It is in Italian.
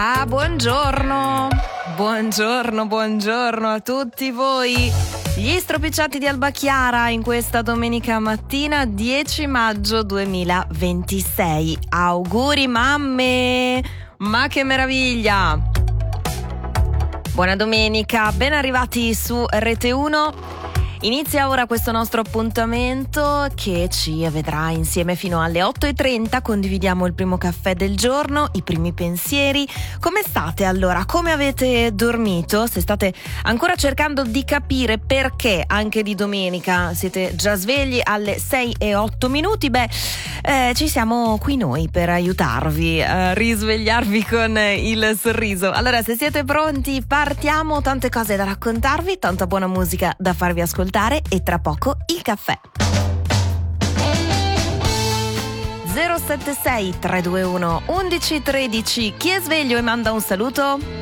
Buongiorno a tutti voi. Gli stropicciati di Alba Chiara in questa domenica mattina 10 maggio 2026. Auguri mamme! Ma che meraviglia! Buona domenica, ben arrivati su Rete 1. Inizia ora questo nostro appuntamento che ci vedrà insieme fino alle 8:30. Condividiamo il primo caffè del giorno, i primi pensieri. Come state allora? Come avete dormito? Se state ancora cercando di capire perché anche di domenica siete già svegli alle 6:08, ci siamo qui noi per aiutarvi a risvegliarvi con il sorriso. Allora, se siete pronti, partiamo. Tante cose da raccontarvi, tanta buona musica da farvi ascoltare e tra poco il caffè. 076 321 1113. Chi è sveglio e manda un saluto?